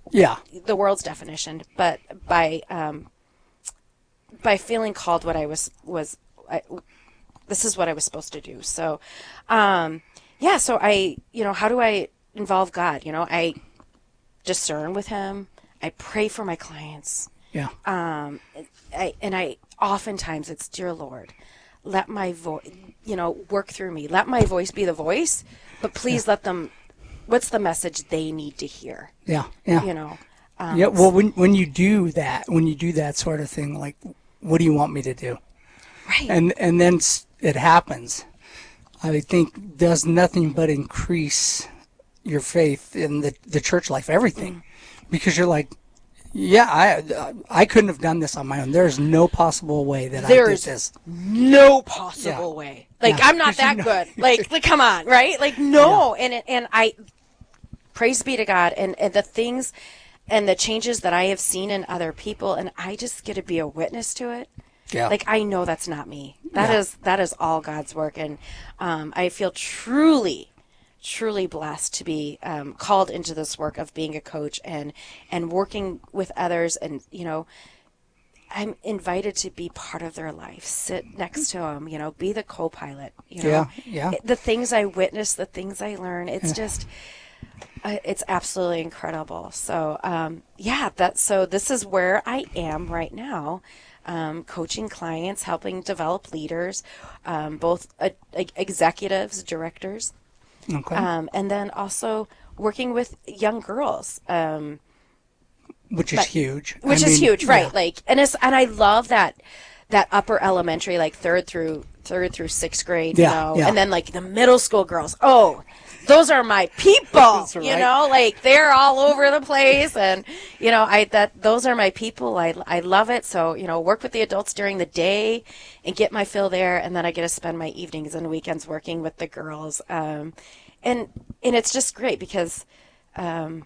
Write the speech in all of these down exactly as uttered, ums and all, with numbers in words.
Yeah. the world's definition, but by um, by feeling called what I was was I, this is what I was supposed to do. So, um, yeah. So I, you know, how do I involve God? You know, I discern with Him. I pray for my clients. Yeah. Um, I, and I oftentimes it's, dear Lord, let my voice, you know, work through me. Let my voice be the voice, but please Yeah. let them. What's the message they need to hear? Yeah. Yeah. You know. Um, Yeah. Well, when when you do that, when you do that sort of thing, like, what do you want me to do? Right. And and then s- it happens. I think does nothing but increase your faith in the the church life, everything, Mm. because you're like, yeah, I I couldn't have done this on my own. There's no possible way that I did There's this. no possible Yeah. way. Like, Yeah. I'm not 'Cause you that know- good. Like, like, come on, right? Like, no. And it, and I, praise be to God, and, and the things and the changes that I have seen in other people, and I just get to be a witness to it. Yeah. Like, I know that's not me. That Yeah. is that is all God's work, and um, I feel truly, truly blessed to be um, called into this work of being a coach and and working with others, and you know. I'm invited to be part of their life, sit next to them, you know, be the co-pilot, you know, Yeah, yeah. the things I witness, the things I learn. It's just, uh, it's absolutely incredible. So, um, yeah, that's, so this is where I am right now, um, coaching clients, helping develop leaders, um, both uh, executives, directors, Okay. um, and then also working with young girls, um, Which is but- huge. which I is mean, huge, right? yeah. Like, and it's and I love that that upper elementary, like third through third through sixth grade, Yeah, you know, yeah. and then like the middle school girls. Oh, those are my people, That's you right. know, like they're all over the place, and you know, I that those are my people. I I love it. So you know, work with the adults during the day and get my fill there, and then I get to spend my evenings and weekends working with the girls, um, and and it's just great because, um,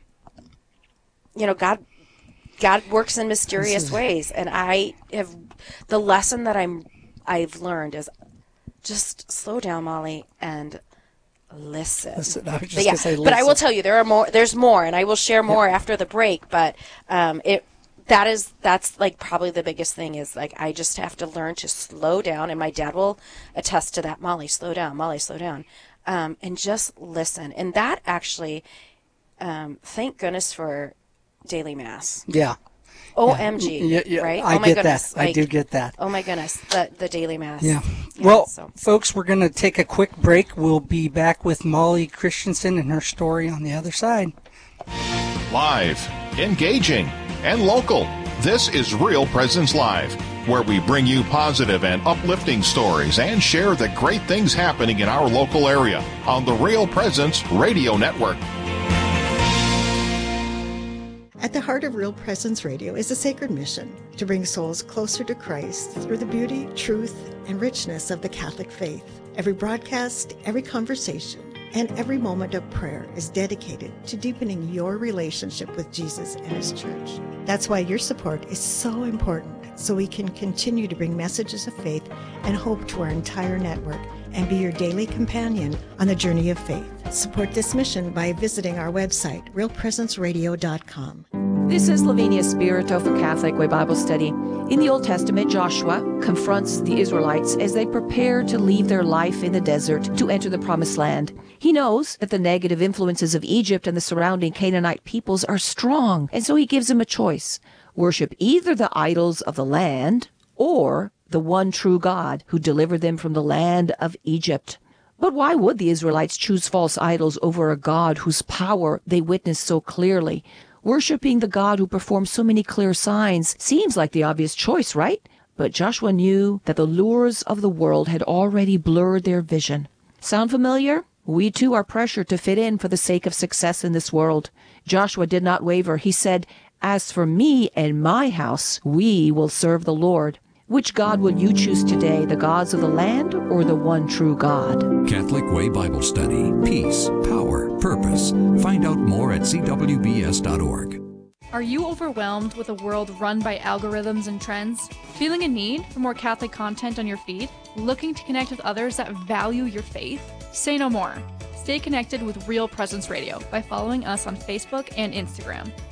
you know, God. God works in mysterious is- ways, and I have the lesson that I'm I've learned is just slow down, Molly, and listen. Listen, I was just But, yeah, gonna say but I will listen. tell you there are more. There's more, and I will share more after the break. But um, it that is that's like probably the biggest thing is like I just have to learn to slow down, and my dad will attest to that. Molly, slow down. Molly, slow down, um, and just listen. And that actually, um, thank goodness for daily mass. Yeah. O M G, Yeah, yeah, right? I oh my get goodness. that. I Like, do get that. Oh my goodness, the the daily mass. Yeah. Well, so. folks, we're going to take a quick break. We'll be back with Molly Christensen and her story on the other side. Live, engaging, and local. This is Real Presence Live, where we bring you positive and uplifting stories and share the great things happening in our local area on the Real Presence Radio Network. At the heart of Real Presence Radio is a sacred mission to bring souls closer to Christ through the beauty, truth, and richness of the Catholic faith. Every broadcast, every conversation, and every moment of prayer is dedicated to deepening your relationship with Jesus and His church. That's why your support is so important, so we can continue to bring messages of faith and hope to our entire network and be your daily companion on the journey of faith. Support this mission by visiting our website, real presence radio dot com. This is Lavinia Spirito for Catholic Way Bible Study. In the Old Testament, Joshua confronts the Israelites as they prepare to leave their life in the desert to enter the Promised Land. He knows that the negative influences of Egypt and the surrounding Canaanite peoples are strong, and so he gives them a choice. Worship either the idols of the land or the one true God who delivered them from the land of Egypt. But why would the Israelites choose false idols over a God whose power they witnessed so clearly? Worshipping the God who performed so many clear signs seems like the obvious choice, right? But Joshua knew that the lures of the world had already blurred their vision. Sound familiar? We too are pressured to fit in for the sake of success in this world. Joshua did not waver. He said, "As for me and my house, we will serve the Lord." Which God will you choose today, the gods of the land or the one true God? Catholic Way Bible Study. Peace, power, purpose. Find out more at c w b s dot org. Are you overwhelmed with a world run by algorithms and trends? Feeling a need for more Catholic content on your feed? Looking to connect with others that value your faith? Say no more. Stay connected with Real Presence Radio by following us on Facebook and Instagram.